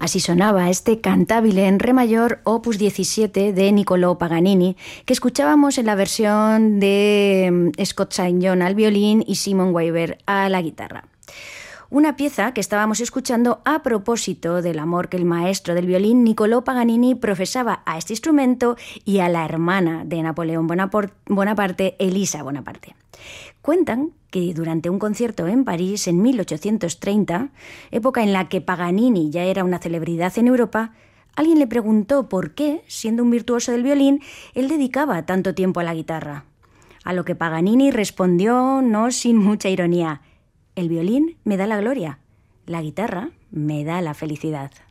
Así sonaba este cantabile en re mayor opus 17 de Niccolò Paganini, que escuchábamos en la versión de Scott St. John al violín y Simon Weber a la guitarra. Una pieza que estábamos escuchando a propósito del amor que el maestro del violín Niccolò Paganini profesaba a este instrumento y a la hermana de Napoleón Bonaparte, Elisa Bonaparte. Cuentan que durante un concierto en París en 1830, época en la que Paganini ya era una celebridad en Europa, alguien le preguntó por qué, siendo un virtuoso del violín, él dedicaba tanto tiempo a la guitarra. A lo que Paganini respondió, no sin mucha ironía: el violín me da la gloria, la guitarra me da la felicidad.